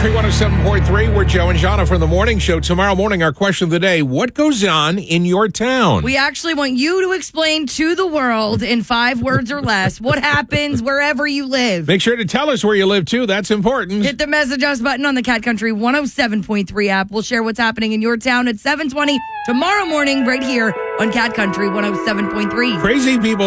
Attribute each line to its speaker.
Speaker 1: Country 107.3. We're Joe and Jana from the morning show. Tomorrow morning, our question of the day: what goes on in your town?
Speaker 2: We actually want you to explain to the world in 5 words or less what happens wherever you live.
Speaker 1: Make sure to tell us where you live, too. That's important.
Speaker 2: Hit the message us button on the Cat Country 107.3 app. We'll share what's happening in your town at 7:20 tomorrow morning right here on Cat Country 107.3.
Speaker 1: Crazy people